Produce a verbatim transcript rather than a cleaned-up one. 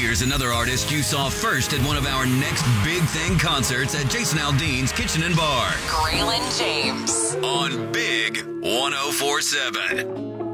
Here's another artist you saw first at one of our next Big Thing concerts at Jason Aldean's Kitchen and Bar. Graylin James. On Big one oh four seven.